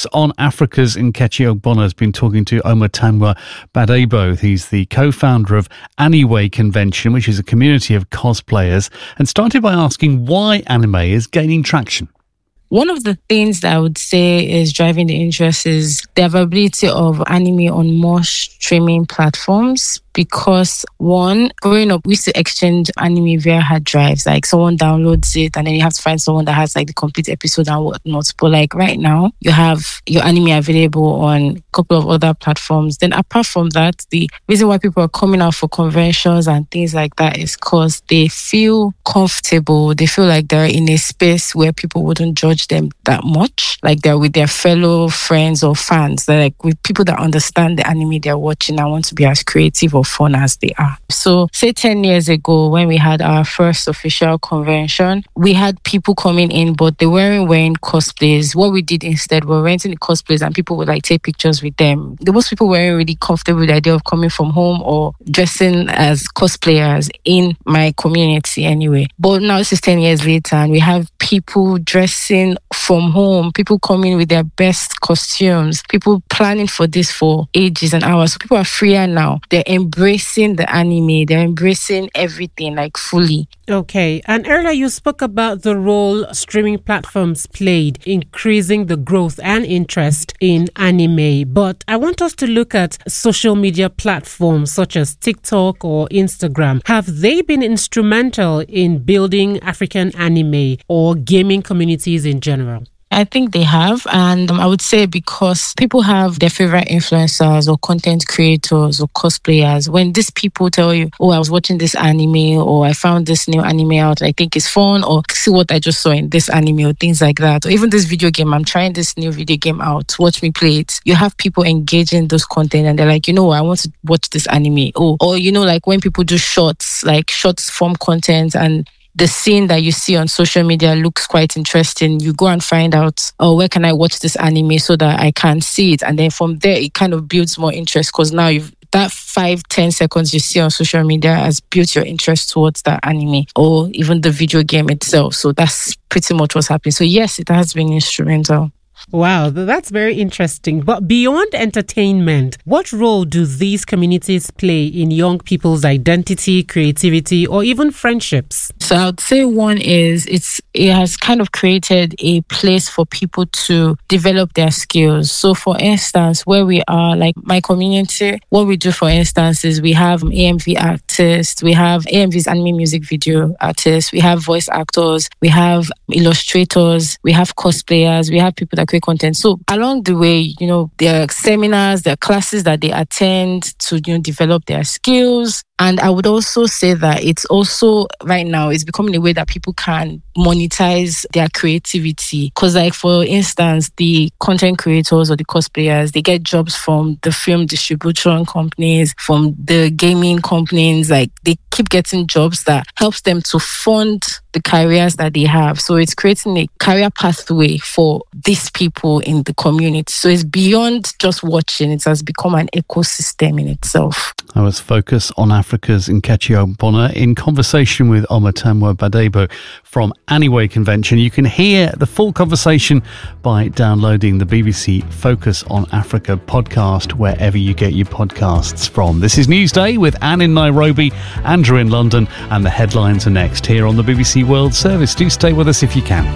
Focus on Africa's Nkechi Ogbonna has been talking to Omotanwa Badebo. He's the co-founder of Anime Convention, which is a community of cosplayers, and started by asking why anime is gaining traction. One of the things that I would say is driving the interest is the availability of anime on more streaming platforms. Because one, growing up, we used to exchange anime via hard drives. Like someone downloads it and then you have to find someone that has like the complete episode and whatnot. But like right now, you have your anime available on a couple of other platforms. Then apart from that, the reason why people are coming out for conventions and things like that is because they feel comfortable. They feel like they're in a space where people wouldn't judge them that much. Like they're with their fellow friends or fans. They're like with people that understand the anime they're watching and want to be as creative or fun as they are. So say 10 years ago when we had our first official convention, we had people coming in but they weren't wearing cosplays. What we did instead, we were renting the cosplays and people would like take pictures with them. Most people weren't really comfortable with the idea of coming from home or dressing as cosplayers in my community anyway. But now this is 10 years later and we have people dressing from home, people coming with their best costumes, people planning for this for ages and hours. So people are freer now. They're embracing the anime. They're embracing everything like fully. Okay. And earlier you spoke about the role streaming platforms played, increasing the growth and interest in anime. But I want us to look at social media platforms such as TikTok or Instagram. Have they been instrumental in building African anime or gaming communities in general? I think they have, and I would say because people have their favorite influencers or content creators or cosplayers. When these people tell you, oh, I was watching this anime or I found this new anime out, I think it's fun, or see what I just saw in this anime or things like that. Or even this video game, I'm trying this new video game out, watch me play it. You have people engaging those content and they're like, you know what, I want to watch this anime. Or you know, like when people do shorts, like shorts form content and the scene that you see on social media looks quite interesting. You go and find out, where can I watch this anime so that I can see it? And then from there, it kind of builds more interest because now that 5-10 seconds you see on social media has built your interest towards that anime or even the video game itself. So that's pretty much what's happening. So yes, it has been instrumental. Wow, that's very interesting. But beyond entertainment, what role do these communities play in young people's identity, creativity, or even friendships? So I would say one is it has kind of created a place for people to develop their skills. So for instance, where we are, like my community, what we do, for instance, is we have AMV artists, we have AMV's anime music video artists, we have voice actors, we have illustrators, we have cosplayers, we have people that create content. So along the way, you know, there are seminars, there are classes that they attend to, you know, develop their skills. And I would also say that it's also right now it's becoming a way that people can monetize their creativity. Because like, for instance, the content creators or the cosplayers, they get jobs from the film distribution companies, from the gaming companies. Like they keep getting jobs that helps them to fund the careers that they have. So it's creating a career pathway for these people in the community. So it's beyond just watching. It has become an ecosystem in itself. I was Focus on Africa's Nkechi Ogbonna in conversation with Omotanwa Badebo from Anime Convention. You can hear the full conversation by downloading the BBC Focus on Africa podcast wherever you get your podcasts from. This is Newsday with Anne in Nairobi, Andrew in London, and the headlines are next here on the BBC World Service. Do stay with us if you can.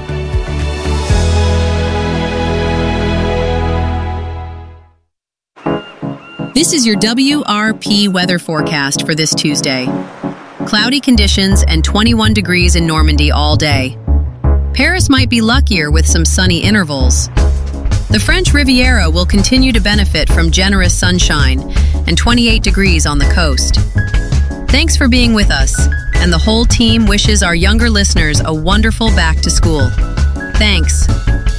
This is your WRP weather forecast for this Tuesday. Cloudy conditions and 21 degrees in Normandy all day. Paris might be luckier with some sunny intervals. The French Riviera will continue to benefit from generous sunshine and 28 degrees on the coast. Thanks for being with us, and the whole team wishes our younger listeners a wonderful back to school. Thanks.